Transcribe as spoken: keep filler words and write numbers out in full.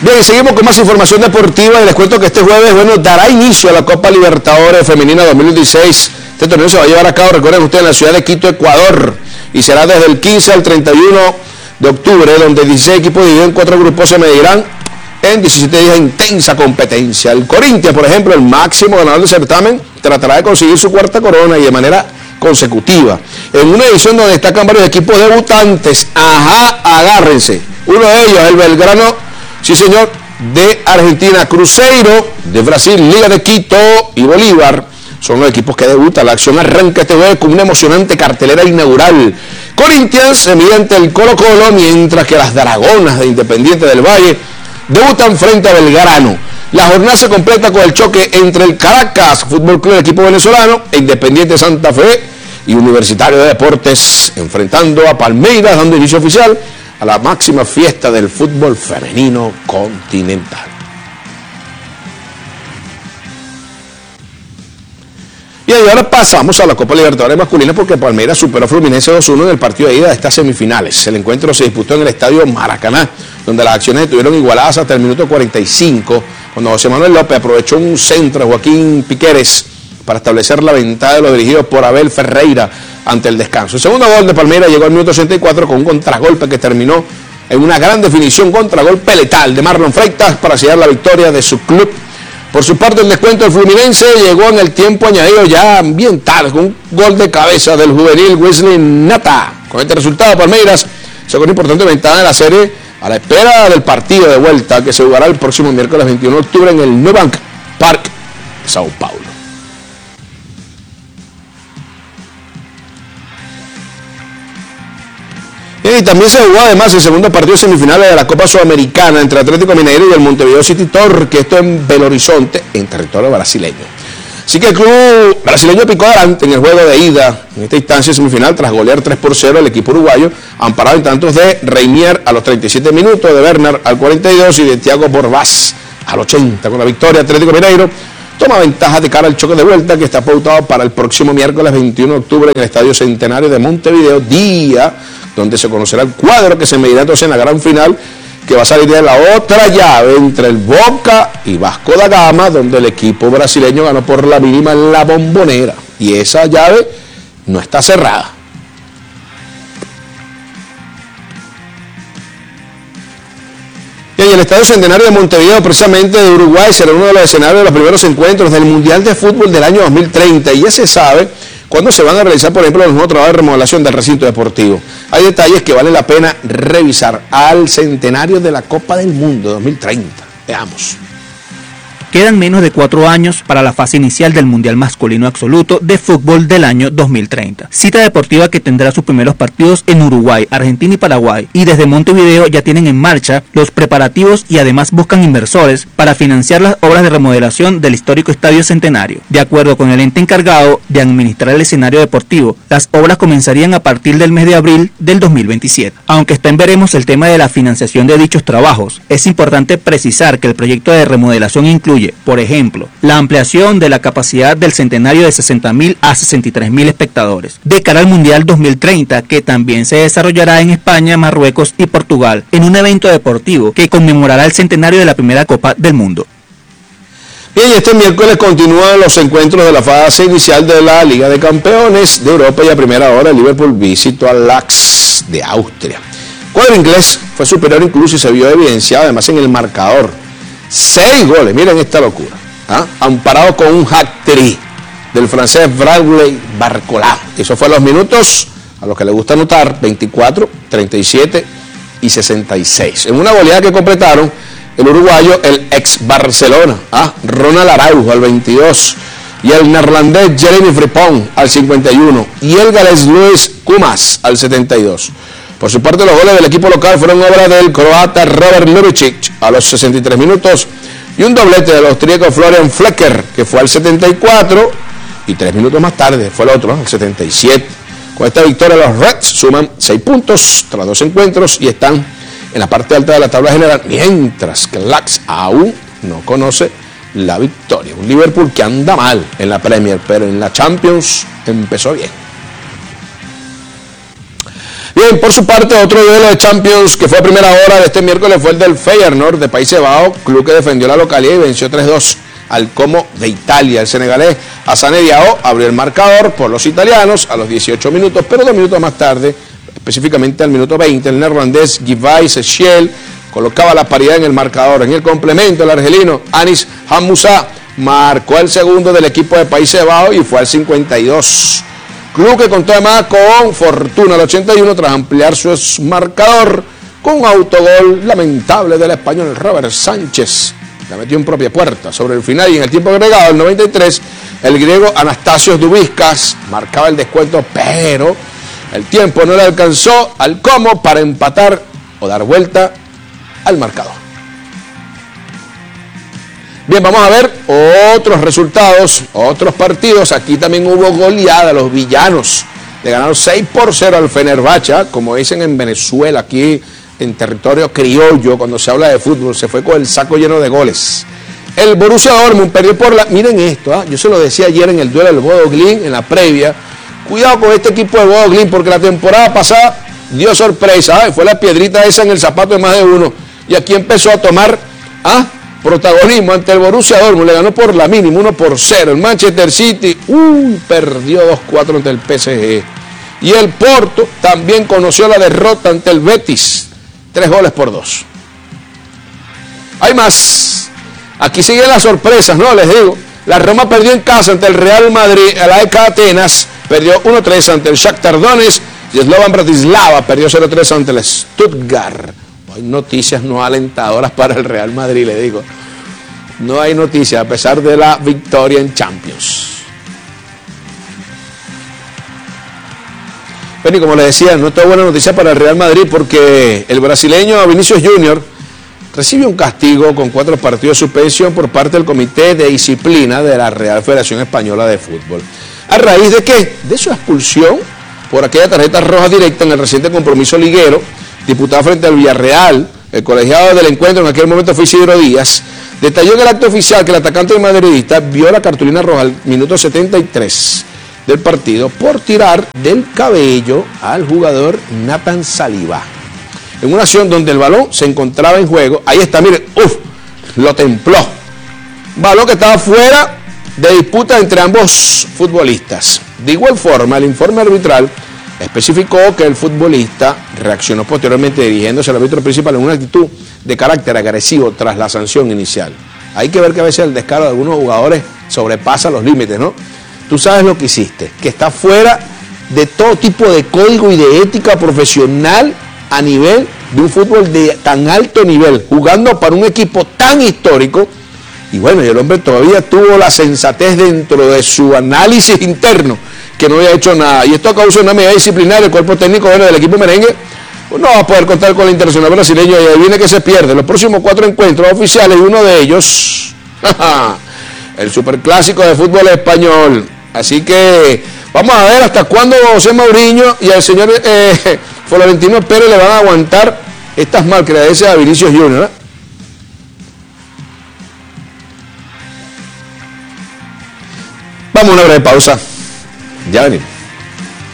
Bien, seguimos con más información deportiva y les cuento que este jueves, bueno, dará inicio a la Copa Libertadores Femenina dos mil dieciséis. Este torneo se va a llevar a cabo, recuerden ustedes, en la ciudad de Quito, Ecuador, y será desde el quince al treinta y uno de octubre, donde dieciséis equipos divididos en cuatro grupos se medirán en diecisiete días de intensa competencia. El Corinthians, por ejemplo, el máximo ganador del certamen, tratará de conseguir su cuarta corona y de manera consecutiva. En una edición donde destacan varios equipos debutantes, ajá, agárrense. Uno de ellos, el Belgrano, sí señor, de Argentina, Cruzeiro de Brasil, Liga de Quito y Bolívar. Son los equipos que debutan. La acción arranca este jueves con una emocionante cartelera inaugural. Corinthians se mide ante el Colo Colo, mientras que las Dragonas de Independiente del Valle debutan frente a Belgrano. La jornada se completa con el choque entre el Caracas Fútbol Club, el equipo venezolano, e Independiente Santa Fe y Universitario de Deportes, enfrentando a Palmeiras, dando inicio oficial a la máxima fiesta del fútbol femenino continental. Y ahora pasamos a la Copa Libertadores masculina, porque Palmeiras superó a Fluminense dos uno en el partido de ida de estas semifinales. El encuentro se disputó en el estadio Maracaná, donde las acciones estuvieron igualadas hasta el minuto cuarenta y cinco, cuando José Manuel López aprovechó un centro de Joaquín Piqueres para establecer la ventaja de los dirigidos por Abel Ferreira ante el descanso. El segundo gol de Palmeiras llegó al minuto ochenta y cuatro con un contragolpe que terminó en una gran definición, contragolpe letal de Marlon Freitas para sellar la victoria de su club. Por su parte, el descuento del Fluminense llegó en el tiempo añadido ya ambiental, con un gol de cabeza del juvenil Wesley Nata. Con este resultado, Palmeiras sacó una importante ventaja en la serie a la espera del partido de vuelta que se jugará el próximo miércoles veintiuno de octubre en el Nubank Park de Sao Paulo. Y también se jugó además el segundo partido semifinal de la Copa Sudamericana entre Atlético Mineiro y el Montevideo City Torque, esto en Belo Horizonte, en territorio brasileño. Así que el club brasileño picó adelante en el juego de ida, en esta instancia semifinal, tras golear tres por cero al equipo uruguayo, amparado en tantos de Reinier a los treinta y siete minutos, de Werner al cuarenta y dos y de Thiago Borvás al ochenta. Con la victoria, Atlético Mineiro toma ventaja de cara al choque de vuelta, que está pautado para el próximo miércoles veintiuno de octubre en el Estadio Centenario de Montevideo, día donde se conocerá el cuadro que se medirá entonces en la gran final, que va a salir de la otra llave entre el Boca y Vasco da Gama, donde el equipo brasileño ganó por la mínima en la Bombonera, y esa llave no está cerrada. Y el Estadio Centenario de Montevideo, precisamente de Uruguay, será uno de los escenarios de los primeros encuentros del Mundial de Fútbol del año dos mil treinta, y ya se sabe cuándo se van a realizar, por ejemplo, los nuevos trabajos de remodelación del recinto deportivo. Hay detalles que vale la pena revisar al centenario de la Copa del Mundo dos mil treinta. Veamos. Quedan menos de cuatro años para la fase inicial del Mundial Masculino Absoluto de Fútbol del año dos mil treinta. Cita deportiva que tendrá sus primeros partidos en Uruguay, Argentina y Paraguay. Y desde Montevideo ya tienen en marcha los preparativos y además buscan inversores para financiar las obras de remodelación del histórico Estadio Centenario. De acuerdo con el ente encargado de administrar el escenario deportivo, las obras comenzarían a partir del mes de abril del dos mil veintisiete. Aunque está en veremos el tema de la financiación de dichos trabajos, es importante precisar que el proyecto de remodelación incluye, por ejemplo, la ampliación de la capacidad del centenario de sesenta mil a sesenta y tres mil espectadores, de cara al Mundial dos mil treinta, que también se desarrollará en España, Marruecos y Portugal, en un evento deportivo que conmemorará el centenario de la primera Copa del Mundo. Bien, este miércoles continúan los encuentros de la fase inicial de la Liga de Campeones de Europa, y a primera hora el Liverpool visitó al Ajax de Austria. El cuadro inglés fue superior incluso y se vio evidenciado además en el marcador. Seis goles, miren esta locura, ¿ah? amparado con un hat-trick del francés Bradley Barcola. Eso fue a los minutos a los que le gusta anotar, veinticuatro, treinta y siete y sesenta y seis. En una goleada que completaron el uruguayo, el ex Barcelona, ¿ah? Ronald Araujo al veintidós, y el neerlandés Jeremy Frimpong al cincuenta y uno, y el galés Luis Kumas al setenta y dos. Por su parte, los goles del equipo local fueron obra del croata Robert Lubicic a los sesenta y tres minutos y un doblete del austríaco Florian Flecker, que fue al setenta y cuatro, y tres minutos más tarde fue el otro, al setenta y siete. Con esta victoria, los Reds suman seis puntos tras dos encuentros y están en la parte alta de la tabla general, mientras que el Ajax aún no conoce la victoria. Un Liverpool que anda mal en la Premier, pero en la Champions empezó bien. Bien, por su parte, otro duelo de Champions que fue a primera hora de este miércoles fue el del Feyenoord de Países Bajos, club que defendió la localidad y venció tres dos al Como de Italia. El senegalés Hassane Diao abrió el marcador por los italianos a los dieciocho minutos, pero dos minutos más tarde, específicamente al minuto veinte, el neerlandés Guy Schiel colocaba la paridad en el marcador. En el complemento, el argelino Anis Hamoussa marcó el segundo del equipo de Países Bajos y fue al cincuenta y dos. Club que contó además con fortuna al ochenta y uno tras ampliar su marcador con un autogol lamentable del español Robert Sánchez. La metió en propia puerta sobre el final y en el tiempo agregado, el noventa y tres, el griego Anastasios Dubiskas marcaba el descuento, pero el tiempo no le alcanzó al Como para empatar o dar vuelta al marcador. Bien, vamos a ver otros resultados, otros partidos. Aquí también hubo goleada. Los villanos le ganaron seis por cero al Fenerbahce, como dicen en Venezuela, aquí en territorio criollo, cuando se habla de fútbol, se fue con el saco lleno de goles. El Borussia Dortmund perdió por la... Miren esto, ¿eh? Yo se lo decía ayer en el duelo del Bodo Glimt, en la previa. Cuidado con este equipo de Bodo Glimt, porque la temporada pasada dio sorpresa, ¿eh? Fue la piedrita esa en el zapato de más de uno. Y aquí empezó a tomar... ¿ah? protagonismo ante el Borussia Dortmund, le ganó por la mínima, uno por cero. El Manchester City, uy, perdió dos cuatro ante el P S G. Y el Porto también conoció la derrota ante el Betis, tres goles por dos. Hay más. Aquí siguen las sorpresas, ¿no? Les digo. La Roma perdió en casa ante el Real Madrid, el A E K Atenas perdió uno tres ante el Shakhtar Donetsk y Slovan Bratislava perdió cero tres ante el Stuttgart. Hay noticias no alentadoras para el Real Madrid, le digo. No hay noticias, a pesar de la victoria en Champions. Bueno, y como les decía, no está buena noticia para el Real Madrid porque el brasileño Vinicius Junior recibe un castigo con cuatro partidos de suspensión por parte del Comité de Disciplina de la Real Federación Española de Fútbol. ¿A raíz de qué? De su expulsión por aquella tarjeta roja directa en el reciente compromiso liguero diputado frente al Villarreal. El colegiado del encuentro en aquel momento fue Isidro Díaz. Detalló en el acto oficial que el atacante madridista vio la cartulina roja al minuto setenta y tres del partido por tirar del cabello al jugador Nathan Saliba. En una acción donde el balón se encontraba en juego, ahí está, miren, uff, lo templó. Balón que estaba fuera de disputa entre ambos futbolistas. De igual forma, el informe arbitral especificó que el futbolista reaccionó posteriormente dirigiéndose al árbitro principal en una actitud de carácter agresivo tras la sanción inicial. Hay que ver que a veces el descaro de algunos jugadores sobrepasa los límites, ¿no? Tú sabes lo que hiciste, que está fuera de todo tipo de código y de ética profesional a nivel de un fútbol de tan alto nivel, jugando para un equipo tan histórico. Y bueno, y el hombre todavía tuvo la sensatez dentro de su análisis interno, que no había hecho nada. Y esto causa una medida disciplinaria. El cuerpo técnico bueno, del equipo merengue pues no va a poder contar con la internacional brasileña y ahí viene que se pierde. Los próximos cuatro encuentros oficiales y uno de ellos, el superclásico de fútbol español. Así que vamos a ver hasta cuándo José Mourinho y al señor eh, Florentino Pérez le van a aguantar estas malcredencias a Vinicius Junior, ¿eh? Vamos a una breve pausa. Ya venimos.